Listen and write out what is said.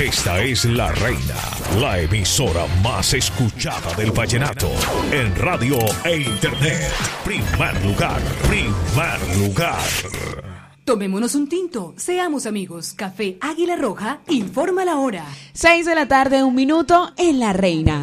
Esta es La Reina, la emisora más escuchada del vallenato en radio e internet. Primer lugar, primer lugar. Tomémonos un tinto, seamos amigos. Café Águila Roja informa la hora. 6 de la tarde, 1 minuto en La Reina.